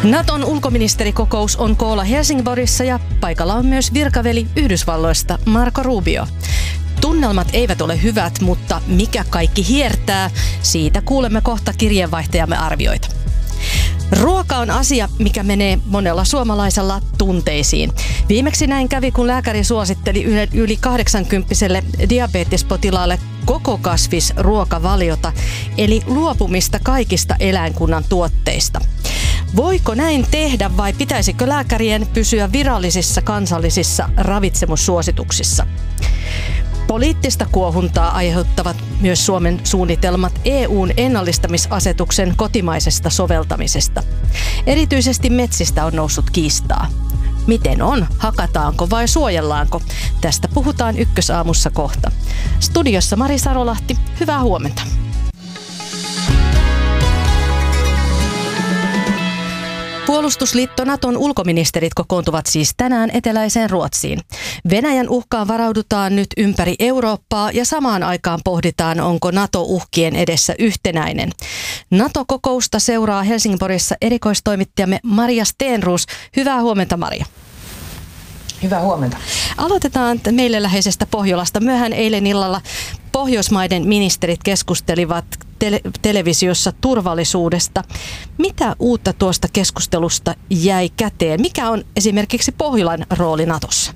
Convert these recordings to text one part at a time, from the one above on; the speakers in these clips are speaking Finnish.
Naton ulkoministerikokous on koolla Helsingborissa ja paikalla on myös virkaveli Yhdysvalloista Marco Rubio. Tunnelmat eivät ole hyvät, mutta mikä kaikki hiertää, siitä kuulemme kohta kirjeenvaihtajamme arvioita. Ruoka on asia, mikä menee monella suomalaisella tunteisiin. Viimeksi näin kävi, kun lääkäri suositteli yli 80-vuotiaalle diabetespotilaalle koko kasvisruokavaliota, eli luopumista kaikista eläinkunnan tuotteista. Voiko näin tehdä vai pitäisikö lääkärien pysyä virallisissa kansallisissa ravitsemussuosituksissa? Poliittista kuohuntaa aiheuttavat myös Suomen suunnitelmat EU:n ennallistamisasetuksen kotimaisesta soveltamisesta. Erityisesti metsistä on noussut kiistaa. Miten on? Hakataanko vai suojellaanko? Tästä puhutaan Ykkösaamussa kohta. Studiossa Mari Sarolahti, hyvää huomenta. Puolustusliitto Naton ulkoministerit kokoontuvat siis tänään eteläiseen Ruotsiin. Venäjän uhkaan varaudutaan nyt ympäri Eurooppaa ja samaan aikaan pohditaan, onko NATO uhkien edessä yhtenäinen. NATO-kokousta seuraa Helsingborissa erikoistoimittajamme Maria Stenroos. Hyvää huomenta, Maria. Hyvää huomenta. Aloitetaan meille läheisestä Pohjolasta. Myöhään eilen illalla Pohjoismaiden ministerit keskustelivat televisiossa turvallisuudesta. Mitä uutta tuosta keskustelusta jäi käteen? Mikä on esimerkiksi Pohjolan rooli Natossa?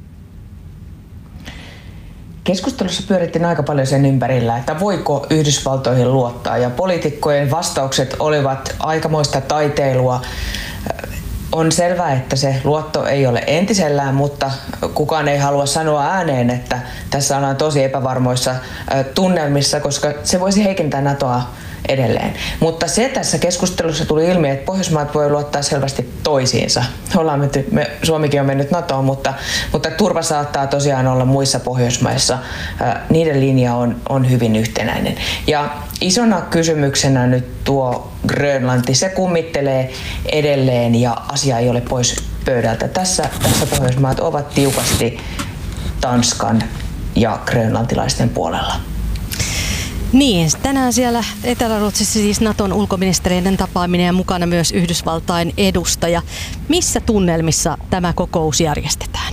Keskustelussa pyörittiin aika paljon sen ympärillä, että voiko Yhdysvaltoihin luottaa, ja poliitikkojen vastaukset olivat aikamoista taiteilua. On selvää, että se luotto ei ole entisellään, mutta kukaan ei halua sanoa ääneen, että tässä ollaan tosi epävarmoissa tunnelmissa, koska se voisi heikentää NATOa edelleen. Mutta se tässä keskustelussa tuli ilmi, että Pohjoismaat voi luottaa selvästi toisiinsa. Suomikin on mennyt NATOon, mutta turva saattaa tosiaan olla muissa Pohjoismaissa. Niiden linja on hyvin yhtenäinen. Ja isona kysymyksenä nyt tuo Grönlanti, se kummittelee edelleen ja asia ei ole pois pöydältä. Tässä Pohjoismaat ovat tiukasti Tanskan ja grönlantilaisten puolella. Niin, tänään siellä Etelä-Ruotsissa siis Naton ulkoministereiden tapaaminen ja mukana myös Yhdysvaltain edustaja. Missä tunnelmissa tämä kokous järjestetään?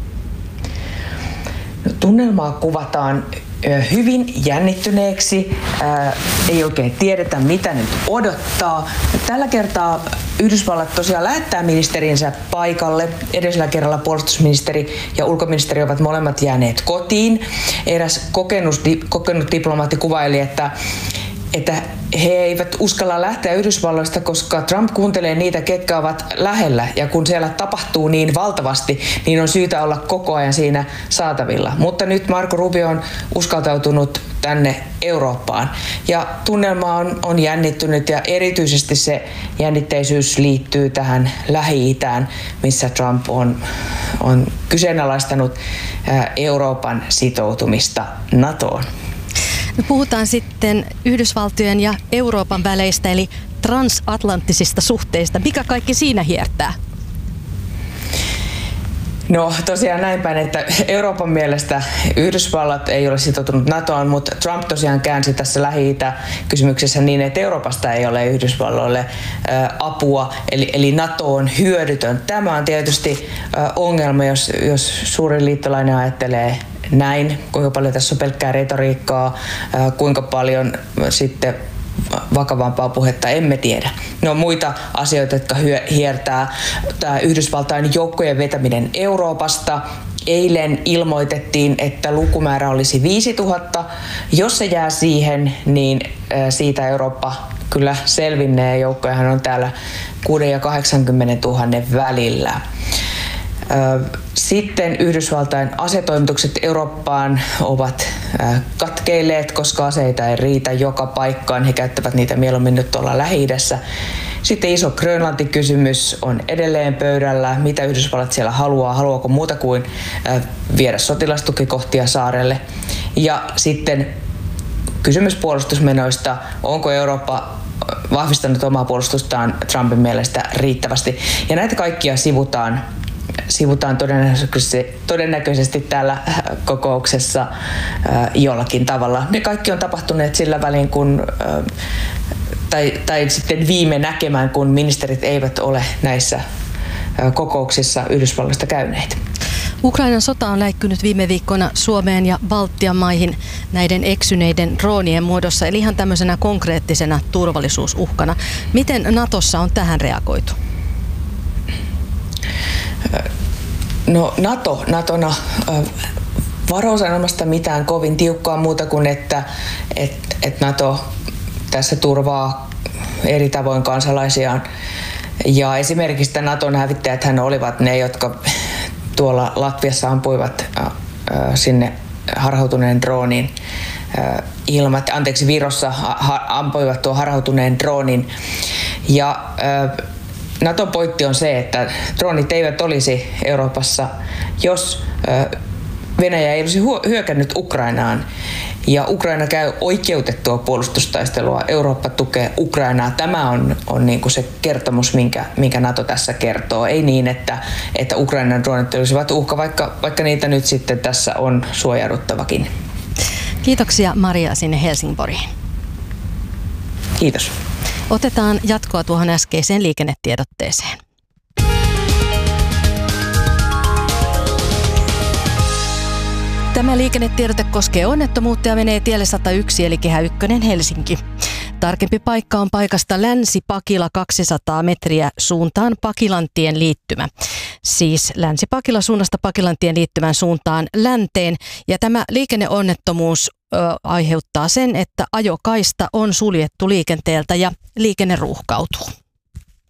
No, tunnelmaa kuvataan hyvin jännittyneeksi, ei oikein tiedetä mitä nyt odottaa. Tällä kertaa Yhdysvallat tosiaan lähettää ministerinsä paikalle. Edellisellä kerralla puolustusministeri ja ulkoministeri ovat molemmat jääneet kotiin. Eräs kokenut diplomaatti kuvaili, että he eivät uskalla lähteä Yhdysvalloista, koska Trump kuuntelee niitä, ketkä ovat lähellä. Ja kun siellä tapahtuu niin valtavasti, niin on syytä olla koko ajan siinä saatavilla. Mutta nyt Marco Rubio on uskaltautunut tänne Eurooppaan. Ja tunnelma on jännittynyt ja erityisesti se jännitteisyys liittyy tähän Lähi-itään, missä Trump on kyseenalaistanut Euroopan sitoutumista NATOon. Me puhutaan sitten Yhdysvaltojen ja Euroopan väleistä, eli transatlanttisista suhteista. Mikä kaikki siinä hiertää? No tosiaan näin päin, että Euroopan mielestä Yhdysvallat ei ole sitoutunut NATOon, mutta Trump tosiaan käänsi tässä Lähi-itä-kysymyksessä niin, että Euroopasta ei ole Yhdysvalloille apua, eli NATO on hyödytön. Tämä on tietysti ongelma, jos suuri liittolainen ajattelee näin, kuinka paljon tässä on pelkkää retoriikkaa, kuinka paljon sitten vakavampaa puhetta emme tiedä. Ne on muita asioita, jotka hiertää. Tämä Yhdysvaltain joukkojen vetäminen Euroopasta. Eilen ilmoitettiin, että lukumäärä olisi 5000. Jos se jää siihen, niin siitä Eurooppa kyllä selvinnee. Joukkojahan on täällä 6 ja 80 000 välillä. Sitten Yhdysvaltain asetoimitukset Eurooppaan ovat katkeilleet, koska aseita ei riitä joka paikkaan. He käyttävät niitä mieluummin nyt tuolla Lähi-idässä. Sitten iso Grönlanti-kysymys on edelleen pöydällä. Mitä Yhdysvallat siellä haluaa? Haluaako muuta kuin viedä sotilastukikohtia saarelle? Ja sitten kysymys puolustusmenoista. Onko Eurooppa vahvistanut omaa puolustustaan Trumpin mielestä riittävästi? Ja näitä kaikkia sivutaan todennäköisesti täällä kokouksessa jollakin tavalla. Ne kaikki on tapahtuneet sillä välin, kun tai sitten viime näkemään, kun ministerit eivät ole näissä kokouksissa Yhdysvalloista käyneet. Ukrainan sota on läikkynyt viime viikkoina Suomeen ja Baltian maihin näiden eksyneiden droonien muodossa, eli ihan tämmöisenä konkreettisena turvallisuusuhkana. Miten Natossa on tähän reagoitu? No Natona varoo sanomasta mitään kovin tiukkaa muuta kuin, että Nato tässä turvaa eri tavoin kansalaisiaan. Ja esimerkiksi Naton hävittäjäthän olivat ne, jotka tuolla Latviassa ampuivat sinne harhautuneen droonin Virossa ampuivat tuon harhautuneen droonin. Ja Naton pointti on se, että droonit eivät olisi Euroopassa, jos Venäjä ei olisi hyökännyt Ukrainaan. Ja Ukraina käy oikeutettua puolustustaistelua. Eurooppa tukee Ukrainaa. Tämä on niin kuin se kertomus, minkä Nato tässä kertoo. Ei niin, että Ukrainan droonit olisivat uhka, vaikka niitä nyt sitten tässä on suojauduttavakin. Kiitoksia Maria sinne Helsingborgiin. Kiitos. Otetaan jatkoa tuohon äskeiseen liikennetiedotteeseen. Tämä liikennetiedote koskee onnettomuutta ja menee tielle 101 eli Kehä 1 Helsinki. Tarkempi paikka on paikasta Länsi-Pakila 200 metriä suuntaan Pakilantien liittymä. Siis Länsi-Pakila suunnasta Pakilantien liittymän suuntaan länteen. Ja tämä liikenneonnettomuus aiheuttaa sen, että ajokaista on suljettu liikenteeltä ja liikenne ruuhkautuu.